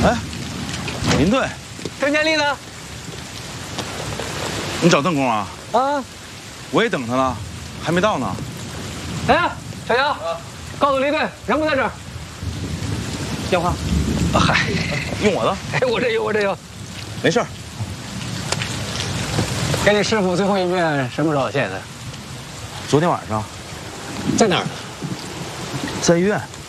哎，林队， 郑建立呢？ 你找邓工啊？ 啊， 我也等他呢，还没到呢。 哎呀，小杨，告诉林队，人不在这儿。电话。 嗨，用我的。 哎，我这有，我这有。 没事儿。 跟你师傅最后一面什么时候见的？ 昨天晚上。 在哪儿？ 在医院。